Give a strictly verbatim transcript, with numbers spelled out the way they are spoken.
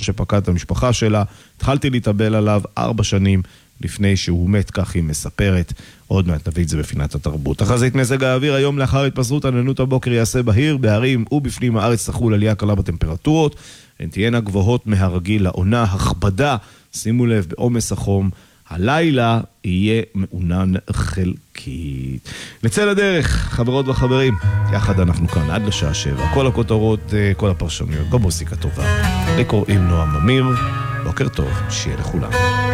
שפקד את המשפחה שלה. התחלתי להתאבל עליו ארבע שנים לפני שהוא מת, כך היא מספרת. עוד מעט נביא את זה בפינת התרבות. תחזית מזג האוויר, היום לאחר התפזרות עננות הבוקר יעשה בהיר, בהרים ובפנים הארץ תחול עלייה קלה בטמפרטורות. הן תהיינה גבוהות מהרגיל לעונה, הכבדה, שימו לב, בעומס החום. הלילה יהיה מעונן חלקית. נצא לדרך, חברות וחברים. יחד אנחנו כאן עד לשעה שבע. כל הכותרות, כל הפרשנויות, במוסיקה טובה. לי קוראים נועם אמיר. בוקר טוב, שיהיה לכולם.